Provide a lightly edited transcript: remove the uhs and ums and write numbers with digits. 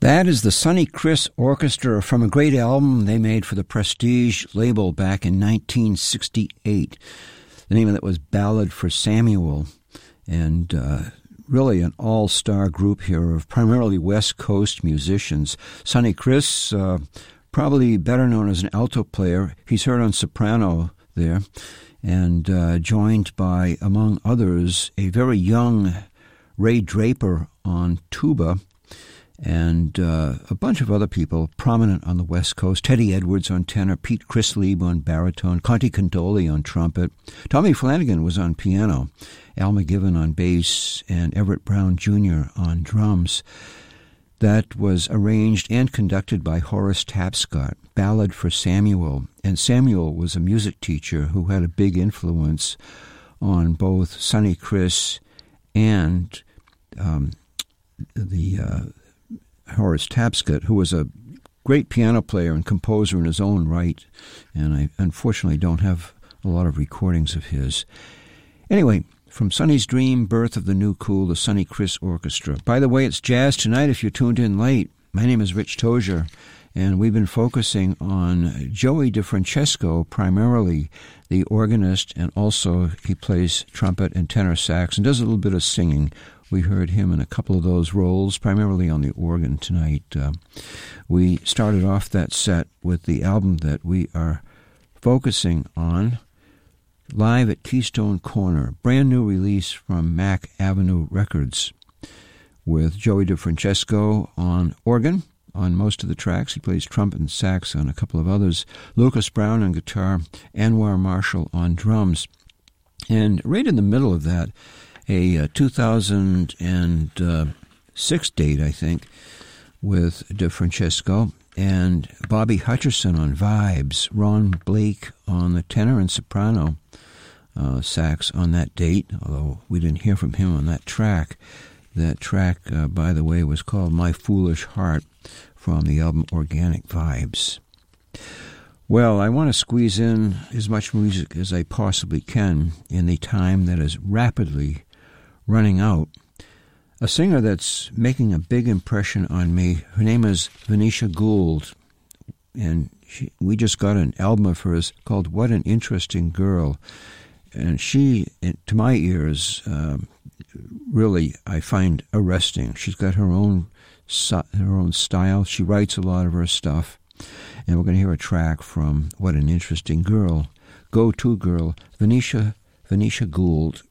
That is the Sonny Criss Orchestra from a great album they made for the Prestige label back in 1968. The name of that was Ballad for Samuel, and really an all-star group here of primarily West Coast musicians. Sonny Criss, probably better known as an alto player. He's heard on soprano there, and joined by, among others, a very young Ray Draper on tuba, and a bunch of other people prominent on the West Coast. Teddy Edwards on tenor, Pete Chrislieb on baritone, Conte Candoli on trumpet. Tommy Flanagan was on piano, Al McGiven on bass, and Everett Brown Jr. on drums. That was arranged and conducted by Horace Tapscott, Ballad for Samuel. And Samuel was a music teacher who had a big influence on both Sonny Criss and Horace Tapscott, who was a great piano player and composer in his own right, and I unfortunately don't have a lot of recordings of his. Anyway, from Sonny's Dream, Birth of the New Cool, the Sonny Criss Orchestra. By the way, it's jazz tonight if you tuned in late. My name is Rich Tozier, and we've been focusing on Joey DeFrancesco, primarily the organist, and also he plays trumpet and tenor sax and does a little bit of singing. We heard him in a couple of those roles, primarily on the organ tonight. We started off that set with the album that we are focusing on, Live at Keystone Corner, brand new release from Mack Avenue Records, with Joey DeFrancesco on organ on most of the tracks. He plays trumpet and sax on a couple of others. Lucas Brown on guitar, Anwar Marshall on drums. And right in the middle of that, a 2006 date, I think, with DeFrancesco, and Bobby Hutcherson on vibes, Ron Blake on the tenor and soprano sax on that date, although we didn't hear from him on that track. That track, by the way, was called My Foolish Heart from the album Organic Vibes. Well, I want to squeeze in as much music as I possibly can in the time that is rapidly running out. A singer that's making a big impression on me, her name is Venetia Gould, and we just got an album of hers called What an Interesting Girl. And she, to my ears, really, I find arresting. She's got her own style. She writes a lot of her stuff. And we're going to hear a track from What an Interesting Girl, Go-To Girl, Venetia Gould.